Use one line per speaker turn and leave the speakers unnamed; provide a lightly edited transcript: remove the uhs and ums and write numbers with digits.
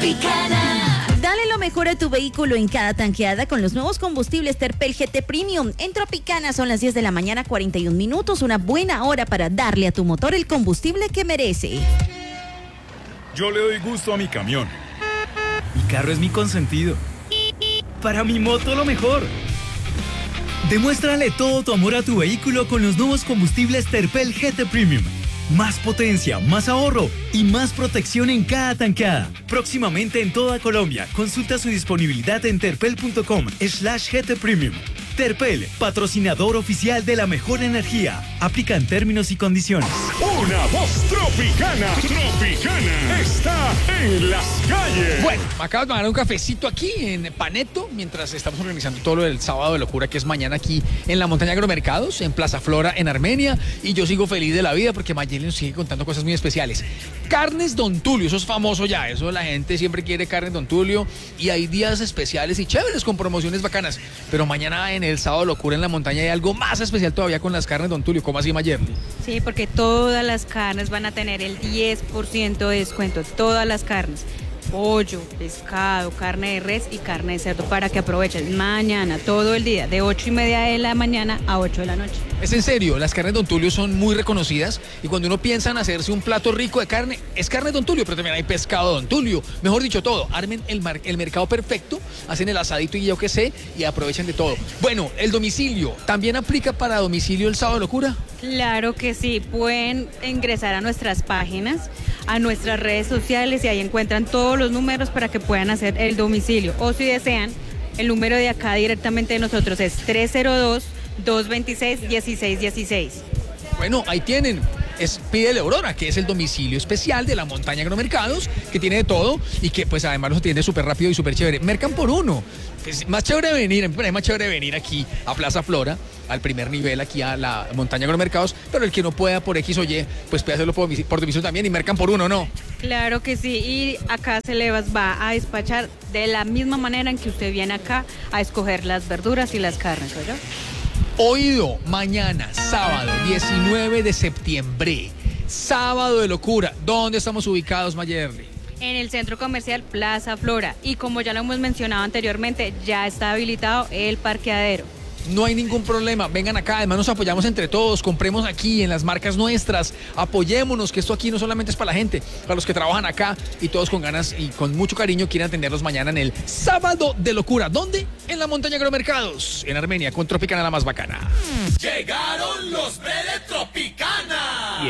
Tropicana.
Dale lo mejor a tu vehículo en cada tanqueada con los nuevos combustibles Terpel GT Premium. En Tropicana son las 10 de la mañana, 41 minutos. Una buena hora para darle a tu motor el combustible que merece.
Yo le doy gusto a mi camión. Mi carro es mi consentido. Para mi moto lo mejor. Demuéstrale todo tu amor a tu vehículo con los nuevos combustibles Terpel GT Premium. Más potencia, más ahorro y más protección en cada tanqueada. Próximamente en toda Colombia. Consulta su disponibilidad en terpel.com/GT Premium. Terpel, patrocinador oficial de la mejor energía. Aplican términos y condiciones.
Una voz tropicana. Tropicana está en las calles.
Bueno, me acabo de tomar un cafecito aquí en Paneto mientras estamos organizando todo lo del sábado de locura que es mañana aquí en la montaña Agromercados, en Plaza Flora, en Armenia. Y yo sigo feliz de la vida porque Mayeli nos sigue contando cosas muy especiales. Carnes Don Tulio, eso es famoso ya. Eso la gente siempre quiere carnes Don Tulio. Y hay días especiales y chéveres con promociones bacanas. Pero mañana en el sábado de locura en la montaña hay algo más especial todavía con las carnes Don Tulio. ¿Cómo así, Mayerly?
Sí, porque todas las carnes van a tener el 10% de descuento, todas las carnes. Pollo, pescado, carne de res y carne de cerdo para que aproveches mañana, todo el día, de 8:30 de la mañana a 8 de la noche.
Es en serio, las carnes Don Tulio son muy reconocidas y cuando uno piensa en hacerse un plato rico de carne, es carne Don Tulio, pero también hay pescado Don Tulio. Mejor dicho, todo. Armen el mercado perfecto, hacen el asadito y yo qué sé, y aprovechan de todo. Bueno, el domicilio, ¿también aplica para domicilio el sábado de locura?
Claro que sí, pueden ingresar a nuestras páginas, a nuestras redes sociales y ahí encuentran todos los números para que puedan hacer el domicilio. O si desean, el número de acá directamente de nosotros es 302-226-1616.
Bueno, ahí tienen. Pídele Aurora, que es el domicilio especial de la montaña Agromercados, que tiene de todo y que pues además los atiende súper rápido y súper chévere. Mercan por uno. Pues, más chévere venir aquí a Plaza Flora, al primer nivel aquí a la montaña Agromercados, pero el que no pueda por X o Y, pues puede hacerlo por domicilio también y mercan por uno, ¿no?
Claro que sí, y acá Celebas va a despachar de la misma manera en que usted viene acá a escoger las verduras y las carnes, ¿oyó?
Oído, mañana, sábado, 19 de septiembre, sábado de locura. ¿Dónde estamos ubicados, Mayerly?
En el centro comercial Plaza Flora. Y como ya lo hemos mencionado anteriormente, ya está habilitado el parqueadero.
No hay ningún problema, vengan acá, además nos apoyamos entre todos, compremos aquí en las marcas nuestras, apoyémonos, que esto aquí no solamente es para la gente, para los que trabajan acá y todos con ganas y con mucho cariño quieren atenderlos mañana en el sábado de locura. ¿Dónde? En la montaña Agromercados, en Armenia, con Tropicana la más bacana.
Llegaron los de Tropicana.